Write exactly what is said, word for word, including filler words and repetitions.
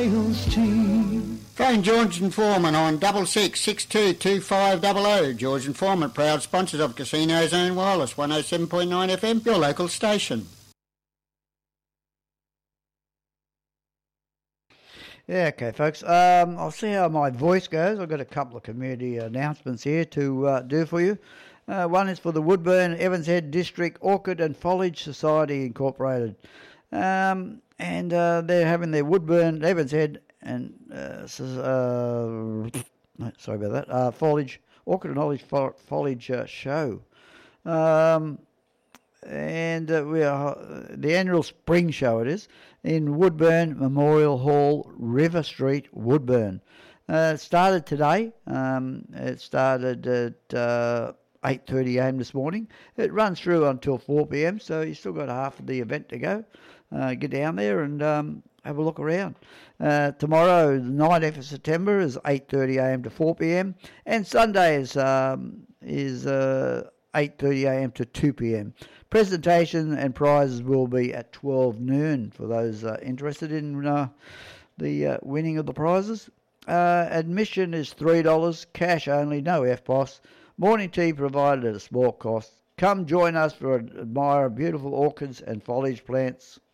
Phone George and Foreman on double six six two two five double oh. George and Foreman, proud sponsors of Casino Zone Wireless, one oh seven point nine F M, your local station. Yeah, okay, folks. Um, I'll see how my voice goes. I've got a couple of community announcements here to uh, do for you. Uh, one is for the Woodburn Evans Head District Orchid and Foliage Society Incorporated. Um, and uh, they're having their Woodburn Evans Head and uh, uh, sorry about that uh, foliage orchid and foliage foliage uh, show, um, and uh, we are uh, the annual spring show. It is in Woodburn Memorial Hall, River Street, Woodburn. Uh, it started today. Um, it started at uh, eight thirty a m this morning. It runs through until four p m, so you still got half of the event to go. Uh, get down there and um, have a look around. Uh, tomorrow, the nineteenth of September, is eight thirty a m to four p m, and Sunday is um, is uh, eight thirty a m to two p m. Presentation and prizes will be at twelve noon for those uh, interested in uh, the uh, winning of the prizes. Uh, admission is three dollars, cash only, no F P O S. Morning tea provided at a small cost. Come join us for admire beautiful orchids and foliage plants.